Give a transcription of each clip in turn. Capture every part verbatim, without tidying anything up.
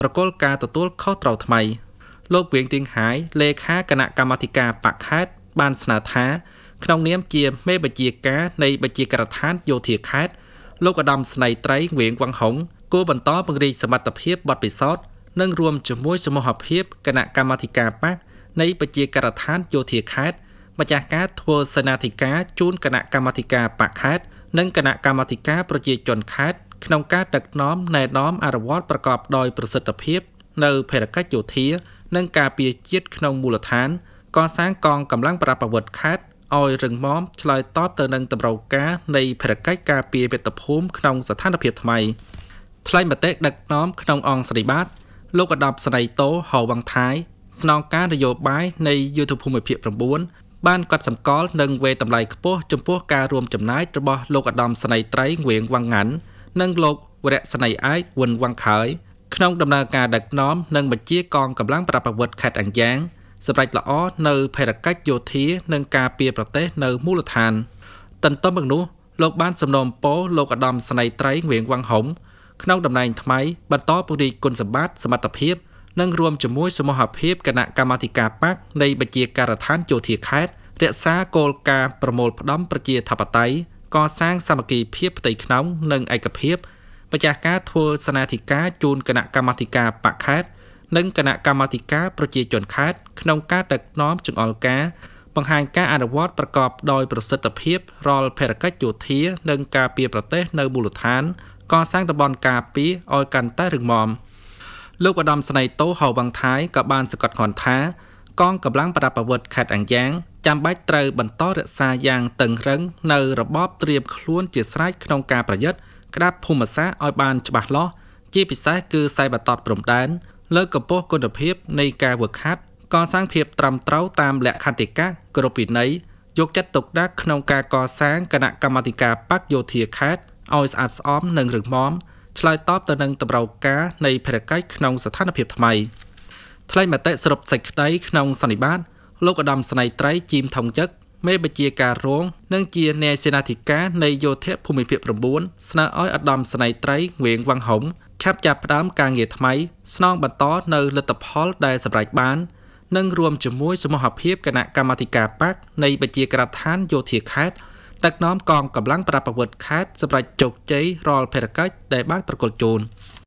ប្រកុលការទទួលខុសត្រូវថ្មីលោកវៀងទៀងហាយលេខាគណៈកម្មាធិការបកខេត្តបានស្នើថាក្នុងនាមជាមេបញ្ជាការនៃបញ្ជាការដ្ឋានយោធាខេត្តលោកឧត្តមស្នេហ៍ត្រីវៀងវង្សហុងគួរបន្តពង្រីកសមត្ថភាពបទពិសោធន៍និងរួមជាមួយសមូហភាពគណៈកម្មាធិការបកនៃបញ្ជាការដ្ឋានយោធាខេត្តម្ចាស់ការធ្វើសេនាធិការជូនគណៈកម្មាធិការបកខេត្តនិងគណៈកម្មាធិការប្រជាជនខេត្តក្នុងការដឹកនាំណែនាំអនុវត្តប្រកបដោយប្រសិទ្ធភាពនៅភារកិច្ចយោធានិងការពារជាតិក្នុងមូលដ្ឋានកសាងកងកម្លាំងប្រដាប់អាវុធខេត្តឲ្យរឹងមាំឆ្លើយតបទៅនឹងតម្រូវការនៃភារកិច្ចការពារមាតុភូមិក្នុងស្ថានភាពថ្មីថ្លែងមតិដឹកនាំក្នុងអង្គសន្និបាតលោកឧត្តមស្នេហ៍តូហៅវង្សថៃស្នងការនយោបាយនៃយុទ្ធភូមិភាគ៩បានកត់សម្គាល់និងវេតម្លៃខ្ពស់ចំពោះការរួមចំណាយរបស់លោកឧត្តមស្នេហ៍ត្រីវៀងវង្សងាន់និងលោកវរៈស្នេហ៍ឯកវុនវង្សខើយក្នុងដំណើរការដឹកនាំនិងបញ្ជាកងកម្លាំងប្រដាប់អាវុធខេត្តអញ្យ៉ាងសម្រេចល្អនៅភារកិច្ចយោធានិងការពារប្រទេសនៅមូលដ្ឋានទន្ទឹមនឹងនោះលោកបានសំណូមពរលោកឧត្តមស្នេហ៍ត្រីវៀងវង្សហុងក្នុងតំណែងថ្មីបន្តពង្រីកគុណសម្បត្តិសមត្ថភាពនិងរួមជាមួយសមូហភាពគណៈកម្មាធិការបកនៃបញ្ជាការដ្ឋានយោធាខេត្តរក្សាគោលការណ៍ប្រមូលផ្ដុំប្រជាធិបតេយ្យកសាងសាមគ្គីភាពផ្ទៃក្នុងនិងឯកភាពម្ចាស់ការធ្វើសេនាធិការជូនគណៈកម្មាធិការបកខេត្តនិងគណៈកម្មាធិការប្រជាជនខេត្តក្នុងការដឹកនាំចង្អុលការបង្ហាញការអនុវត្តប្រកបដោយប្រសិទ្ធភាពរាល់ភារកិច្ចយោធានិងការពារប្រទេសនៅមូលដ្ឋានកសាងតំបន់ការពារឲ្យកាន់តែរឹងមាំលោកឧត្តមស្នេហ៍តូហៅវង្សថៃក៏បានសង្កត់ធ្ងន់ថាកងកម្លាំងប្រដាប់អាវុធខេត្តអញ្យ៉ាងចាំបាច់ត្រូវបន្តរក្សាយ៉ាងតឹងរ៉ឹងនៅរបបត្រៀមខ្លួនជាស្រេចក្នុងការប្រយុទ្ធក្តាប់ភូមិសាស្ត្រឲ្យបានច្បាស់លាស់ជាពិសេសគឺខ្សែបន្ទាត់ព្រំដែនលើកកម្ពស់គុណភាពនៃការហ្វឹកហាត់កសាងភាពត្រឹមត្រូវតាមលក្ខន្តិកៈគ្រប់វិន័យយកចិត្តទុកដាក់ក្នុងការកសាងគណៈកម្មាធិការបកយោធាខេត្តឲ្យស្អាតស្អំនិងរឹងមាំឆ្លើយតបទៅនឹងតម្រូវការនៃភារកិច្ចក្នុងស្ថានភាពថ្មីថ្លែងមតិសរុបសេចក្តីក្នុងសន្និបាតលោកឧត្តមស្នេហ៍ត្រីជីមថងជឹកមេបញ្ជាការរងនិងជានាយសេនាធិការនៃយោធាភូមិភាគ៩ស្នើឲ្យឧត្តមស្នេហ៍ត្រីវៀងវង្សហុងឆាប់ចាប់ផ្ដើមការងារថ្មីស្នងបន្តនៅលទ្ធផលដែលសម្រេចបាននិងរួមជាមួយសមូហភាពគណៈកម្មាធិការបកនៃបញ្ជាការដ្ឋានយោធាខេត្តដឹកនាំកងកម្លាំងប្រដាប់អាវុធខេត្តសម្រាប់ជោគជ័យរាល់ភារកិច្ចដែលបានប្រគល់ជូន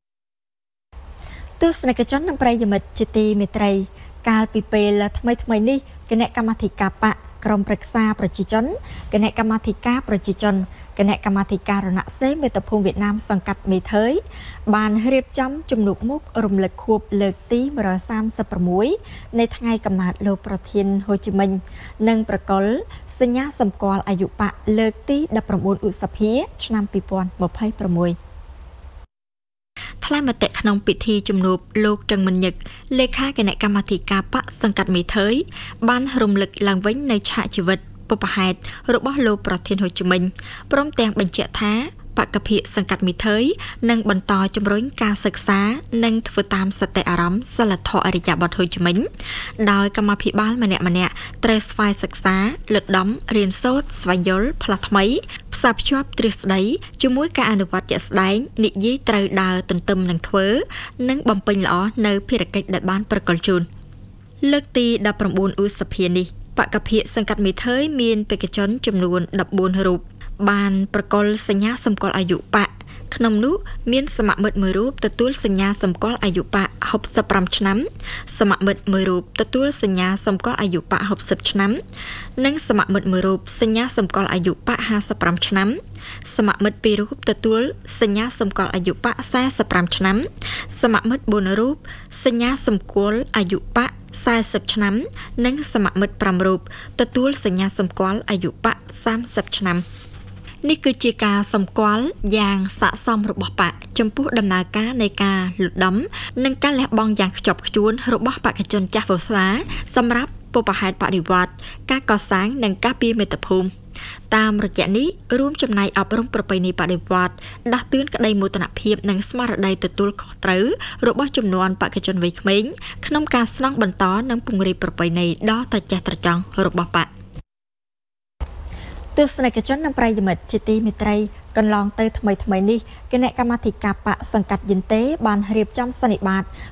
ទស្សនិកជននិងប្រិយមិត្តជាទីមេត្រីកាលពីពេលថ្មីថ្មីនេះគណៈកម្មាធិការបកក្រុមប្រឹក្សាប្រជាជនគណៈកម្មាធិការប្រជាជនគណៈកម្មាធិការរណសេមេត្តភូមិវៀតណាមសង្កាត់មេថើយបានរៀបចំជំនួបមុខរំលឹកខួបលើកទីមួយរយសាមសិប៦នៃថ្ងៃកំណើតលោកប្រធានហ៊ូជីមិញនិងប្រកុលសញ្ញាសម្គាល់អាយុបកលើកទីដប់ប្រាំបួនឧសភាឆ្នាំពីរពាន់ម្ភៃប្រាំមួយថ្លែងមតិក្នុងពិធីជំនួបលោកចឹងមិនញឹកលេខាគណៈកម្មាធិការបកសង្កាត់មេថើយបានរំលឹកឡើងវិញនៃឆាកជីវិតបុព្វហេតុរបស់លោកប្រធានហ៊ូជីមិញព្រមទាំងបញ្ជាក់ថាបកភិសង្កាត់មេថើយនឹងបន្តជំរុញការសិក្សានិងធ្វើតាមសតិអារម្មណ៍សិលធម៌អរិយាបថហ៊ូជីមិញដោយកម្មាភិបាលម្នាក់ម្នាក់ត្រូវស្វ័យសិក្សាលត់ដំរៀនសូត្រស្វែងយល់ផ្លាស់ថ្មីផ្សារភ្ជាប់ទ្រឹស្ដីជាមួយការអនុវត្តជាក់ស្ដែងនិយាយត្រូវដើរទន្ទឹមនឹងធ្វើនិងបំពេញល្អនៅភារកិច្ចដែលបានប្រកល់ជូនលើកទីដប់ប្រាំបួនឧសភានេះបកភិសង្កាត់មេថើយមានបេក្ខជនចំនួនដប់បួនរូបបានប្រកល់សញ្ញាសម្គាល់អាយុបកក្នុងនោះមានសមមិត្តមួយរូបទទួលសញ្ញាសម្គាល់អាយុបកហូបសិបប្រាំឆ្នាំសមមិត្តមួយរូបទទួលសញ្ញាសម្គាល់អាយុបកហូបសិបឆ្នាំនិងសមមិត្តមួយរូបសញ្ញាសម្គាល់អាយុបកហាសិបប្រាំឆ្នាំសមមិត្តពីររូបទទួលសញ្ញាសម្គាល់អាយុបកសែសិបប្រាំឆ្នាំសមមិត្តបួនរូបសញ្ញាសម្គាល់អាយុបកសែសិបឆ្នាំនិងសមមិត្តប្រាំរូបទទួលសញ្ញាសម្គាល់អាយុបកសាមសិបឆ្នាំនេះគឺជាការសម្គាល់យ៉ាងស័ក្តិសមរបស់បកចំពោះដំណើរការនៃការលុតដំនិងការលះបង់យ៉ាងខ្ជាប់ខ្ជួនរបស់បេក្ខជនចាស់វស្សាសម្រាប់បុព្វហេតុបដិវត្តន៍ការកសាងនិងការពារមាតុភូមិតាមរយៈនេះរួមចំណែកអប់រំប្រពៃណីបដិវត្តន៍ដាស់តឿនក្តីមោទនភាពនិងស្មារតីទទួលខុសត្រូវរបស់ជំនាន់បេក្ខជនវ័យក្មេងក្នុងការស្នង់បន្តនិងពង្រីកប្រពៃណីដ៏ត្រចះត្រចង់របស់បកទស្សនិកជននិងប្រិយមិត្តជាទីមេត្រីកន្លងទៅថ្មីថ្មីនេះគណៈកម្មាធិការបកសង្កាត់យិនតេបានរៀបចំសន្និបាត